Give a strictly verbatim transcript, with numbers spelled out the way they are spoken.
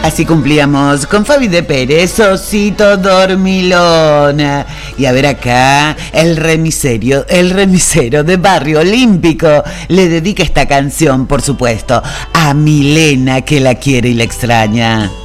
Así cumplíamos con Fabi de Pérez, Osito Dormilón. Y a ver acá, el remisero, el remisero de Barrio Olímpico le dedica esta canción, por supuesto, a Milena, que la quiere y la extraña.